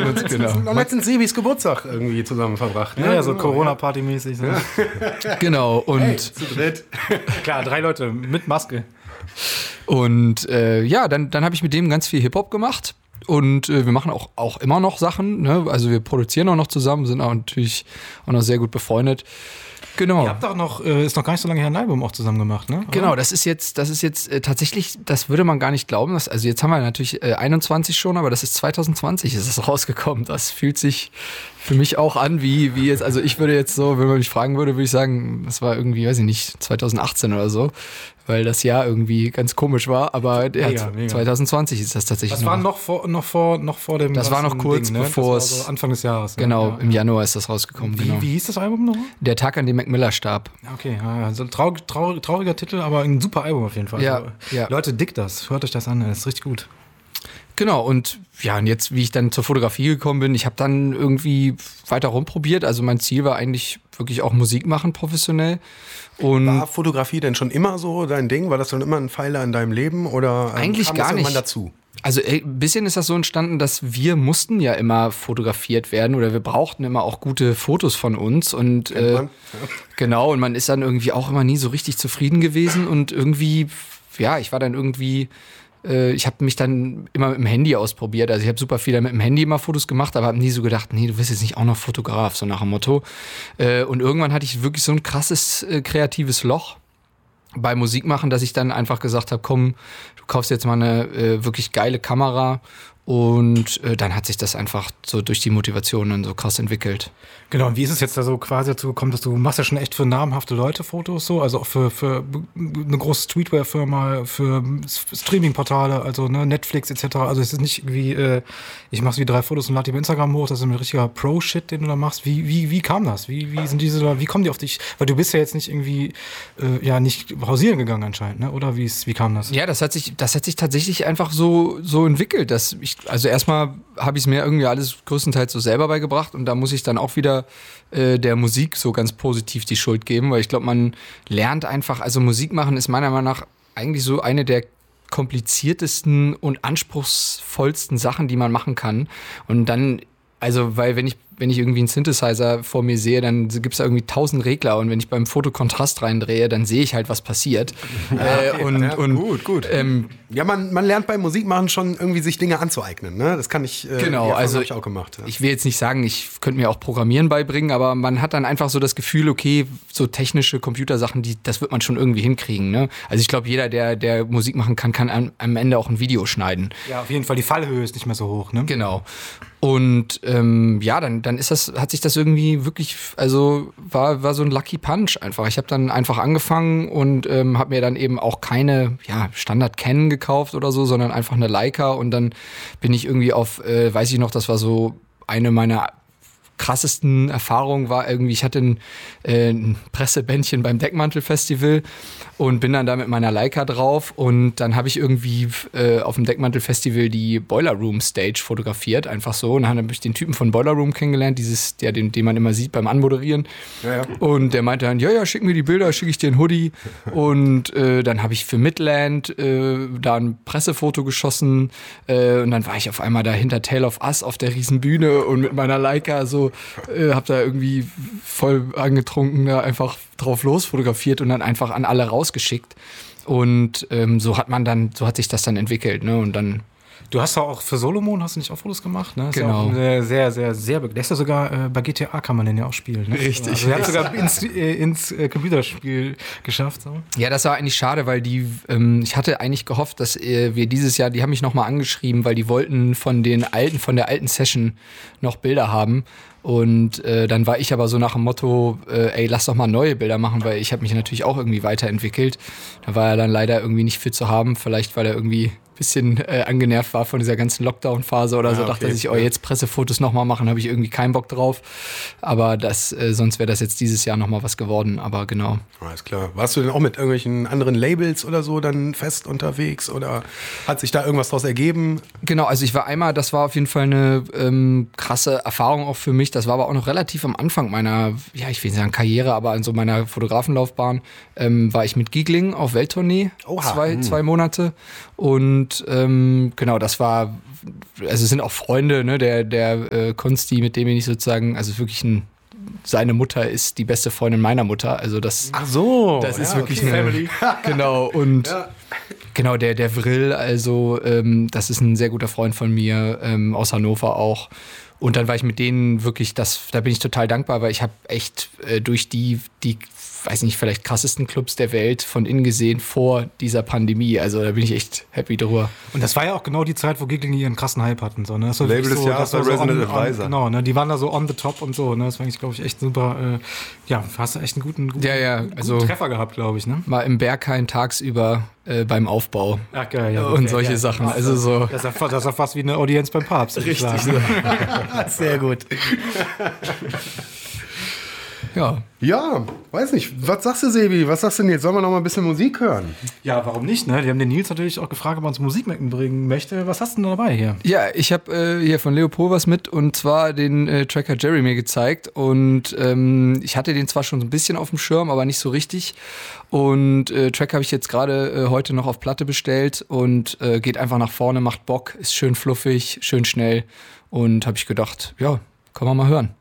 Genau. Letztens Sebis Geburtstag irgendwie zusammen verbracht. Ne? Ja, so Corona-Party-mäßig. So. Genau, und Hey, zu dritt. Klar, 3 Leute mit Maske. Und dann habe ich mit dem ganz viel Hip-Hop gemacht. Und wir machen auch immer noch Sachen. Ne? Also wir produzieren auch noch zusammen, sind auch natürlich auch noch sehr gut befreundet. Genau. Ihr habt doch noch, ist noch gar nicht so lange her, ein Album auch zusammen gemacht, ne? Genau, das ist jetzt tatsächlich, das würde man gar nicht glauben. Also jetzt haben wir natürlich 21 schon, aber das ist 2020 ist es rausgekommen. Das fühlt sich für mich auch an, wie jetzt, also ich würde jetzt so, wenn man mich fragen würde ich sagen, das war irgendwie, weiß ich nicht, 2018 oder so, weil das Jahr irgendwie ganz komisch war, aber Mega. 2020 ist das tatsächlich Das war noch vor dem Das war noch kurz Ding, ne? bevor das war so Anfang des Jahres. Ne? Genau, Ja. im Januar ist das rausgekommen. Wie hieß das Album nochmal? Der Tag, an dem Mac Miller starb. Okay, ja, so ein trauriger Titel, aber ein super Album auf jeden Fall. Ja, Also, ja. Leute, dickt das. Hört euch das an, das ist richtig gut. Genau, und jetzt, wie ich dann zur Fotografie gekommen bin, ich habe dann irgendwie weiter rumprobiert. Also mein Ziel war eigentlich wirklich auch Musik machen, professionell. Und War Fotografie denn schon immer so dein Ding? War das schon immer ein Pfeiler in deinem Leben? Oder eigentlich kam gar das irgendwann nicht. dazu? Also ein bisschen ist das so entstanden, dass wir mussten ja immer fotografiert werden oder wir brauchten immer auch gute Fotos von uns. Und genau, und man ist dann irgendwie auch immer nie so richtig zufrieden gewesen. Und irgendwie, ich war dann irgendwie... Ich habe mich dann immer mit dem Handy ausprobiert. Also ich habe super viel mit dem Handy immer Fotos gemacht, aber habe nie so gedacht, nee, du wirst jetzt nicht auch noch Fotograf, so nach dem Motto. Und irgendwann hatte ich wirklich so ein krasses kreatives Loch bei Musik machen, dass ich dann einfach gesagt habe, komm, du kaufst jetzt mal eine wirklich geile Kamera. Und dann hat sich das einfach so durch die Motivation dann so krass entwickelt. Genau, und wie ist es jetzt da so quasi dazu gekommen, dass du machst ja schon echt für namhafte Leute Fotos so, also auch für eine große Streetwear-Firma, für Streaming-Portale, also ne, Netflix etc. Also es ist nicht irgendwie, ich mach's wie 3 Fotos und lade die bei Instagram hoch, das ist ein richtiger Pro-Shit, den du da machst. Wie kam das? Wie kommen die auf dich? Weil du bist ja jetzt nicht irgendwie, nicht hausieren gegangen anscheinend, ne? Oder wie kam das? Ja, das hat sich tatsächlich einfach so entwickelt, dass also erstmal habe ich es mir irgendwie alles größtenteils so selber beigebracht und da muss ich dann auch wieder der Musik so ganz positiv die Schuld geben, weil ich glaube, man lernt einfach, also Musik machen ist meiner Meinung nach eigentlich so eine der kompliziertesten und anspruchsvollsten Sachen, die man machen kann. Und dann, also weil wenn ich irgendwie einen Synthesizer vor mir sehe, dann gibt es da irgendwie 1000 Regler und wenn ich beim Foto Kontrast reindrehe, dann sehe ich halt, was passiert. Gut. Man lernt beim Musikmachen schon irgendwie sich Dinge anzueignen, ne? Das kann ich, habe ich auch gemacht. Ja. Ich will jetzt nicht sagen, ich könnte mir auch Programmieren beibringen, aber man hat dann einfach so das Gefühl, okay, so technische Computersachen, das wird man schon irgendwie hinkriegen, ne? Also ich glaube, jeder, der Musik machen kann am Ende auch ein Video schneiden. Ja, auf jeden Fall, die Fallhöhe ist nicht mehr so hoch, ne? Genau. Und dann hat sich das irgendwie wirklich, also war so ein Lucky Punch einfach. Ich habe dann einfach angefangen und habe mir dann eben auch keine Standard Canon gekauft oder so, sondern einfach eine Leica und dann bin ich irgendwie auf, weiß ich noch, das war so eine meiner krassesten Erfahrungen war irgendwie, ich hatte ein Pressebändchen beim Deckmantel-Festival und bin dann da mit meiner Leica drauf und dann habe ich irgendwie auf dem Deckmantel-Festival die Boiler Room Stage fotografiert, einfach so. Und dann habe ich den Typen von Boiler Room kennengelernt, den man immer sieht beim Anmoderieren. Ja. Und der meinte dann, schick mir die Bilder, schicke ich dir einen Hoodie. Und dann habe ich für Midland da ein Pressefoto geschossen und dann war ich auf einmal da hinter Tale of Us auf der riesen Bühne und mit meiner Leica so hab da irgendwie voll angetrunken da einfach drauf los fotografiert und dann einfach an alle rausgeschickt. Und so hat sich das dann entwickelt, ne? Und dann. Du hast auch für Solomon hast du nicht auch Fotos gemacht, ne? Genau. Ist ja auch sehr, sehr, sehr der ist ja sogar bei GTA kann man den ja auch spielen, ne? Richtig. Also er hat sogar ins Computerspiel geschafft. So. Ja, das war eigentlich schade, weil ich hatte eigentlich gehofft, dass wir dieses Jahr, die haben mich nochmal angeschrieben, weil die wollten von der alten Session noch Bilder haben. Und dann war ich aber so nach dem Motto, lass doch mal neue Bilder machen, weil ich habe mich natürlich auch irgendwie weiterentwickelt. Da war er dann leider irgendwie nicht für zu haben, vielleicht weil er irgendwie bisschen angenervt war von dieser ganzen Lockdown-Phase oder so, dachte er sich, jetzt Pressefotos nochmal machen, habe ich irgendwie keinen Bock drauf. Aber sonst wäre das jetzt dieses Jahr nochmal was geworden, aber genau. Alles klar. Warst du denn auch mit irgendwelchen anderen Labels oder so dann fest unterwegs oder hat sich da irgendwas draus ergeben? Genau, also ich war einmal, das war auf jeden Fall eine krasse Erfahrung auch für mich, das war aber auch noch relativ am Anfang meiner, ich will nicht sagen Karriere, aber in so meiner Fotografenlaufbahn war ich mit Giegling auf Welttournee, 2 Monate und und genau, das war, also es sind auch Freunde, ne, der Konsti, mit dem bin ich sozusagen, also wirklich seine Mutter ist die beste Freundin meiner Mutter, also das. Ach so, das ist wirklich eine Family. Genau, und genau, der Vrill, also das ist ein sehr guter Freund von mir, aus Hannover auch. Und dann war ich mit denen wirklich, da bin ich total dankbar, weil ich habe echt durch die weiß nicht, vielleicht krassesten Clubs der Welt von innen gesehen vor dieser Pandemie. Also da bin ich echt happy drüber. Und das war ja auch genau die Zeit, wo Giggling ihren krassen Hype hatten. So, ne? Das Label des Jahres bei Resident Advisor. Genau, ne? Die waren da so on the top und so. Ne? Das war eigentlich, glaube ich, echt super. Hast du echt einen guten Treffer gehabt, glaube ich. Ne? Mal im Berghain tagsüber beim Aufbau. Ach, geil, ja, und solche Sachen. Also so. Das ist ja fast wie eine Audienz beim Papst. Richtig. Sehr gut. Ja, weiß nicht. Was sagst du, Sebi? Was sagst du denn jetzt? Sollen wir noch mal ein bisschen Musik hören? Ja, warum nicht? Ne? Die haben den Nils natürlich auch gefragt, ob er uns Musik mitbringen möchte. Was hast du denn dabei hier? Ja, ich habe hier von Leopold was mit und zwar den Tracker Jerry mir gezeigt und ich hatte den zwar schon so ein bisschen auf dem Schirm, aber nicht so richtig und Track habe ich jetzt gerade heute noch auf Platte bestellt und geht einfach nach vorne, macht Bock, ist schön fluffig, schön schnell und habe ich gedacht, ja, kann man mal hören.